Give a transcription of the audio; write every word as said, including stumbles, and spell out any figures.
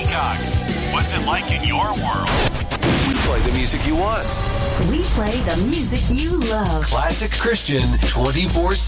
Peacock. What's it like in your world? We play the music you want. We play the music you love. Classic Christian twenty-four seven.